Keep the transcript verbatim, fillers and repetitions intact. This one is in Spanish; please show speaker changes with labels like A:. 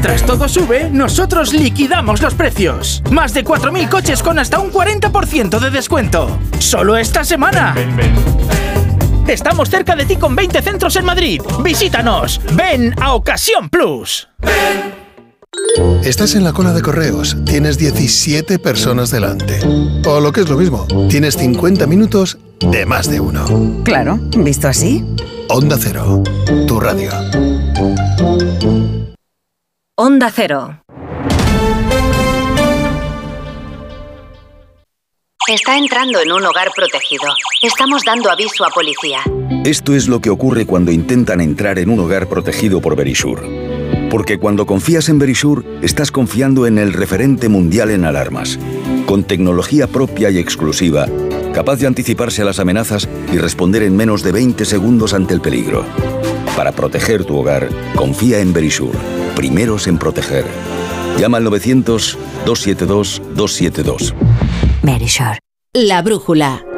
A: Mientras todo sube, nosotros liquidamos los precios. Más de cuatro mil coches con hasta un cuarenta por ciento de descuento. ¡Solo esta semana!
B: Ven, ven.
A: Estamos cerca de ti con veinte centros en Madrid. ¡Visítanos! ¡Ven a Ocasión Plus!
C: Estás en la cola de correos, tienes diecisiete personas delante. O lo que es lo mismo, tienes cincuenta minutos de más de uno.
D: Claro, visto así.
C: Onda Cero, tu radio.
E: Onda Cero. Está entrando en un hogar protegido. Estamos dando aviso a policía.
F: Esto es lo que ocurre cuando intentan entrar en un hogar protegido por Verisure. Porque cuando confías en Verisure, estás confiando en el referente mundial en alarmas. Con tecnología propia y exclusiva, capaz de anticiparse a las amenazas y responder en menos de veinte segundos ante el peligro. Para proteger tu hogar, confía en Verisure. Primeros en proteger. Llama al novecientos, dos siete dos, dos siete dos.
G: Verisure. La brújula.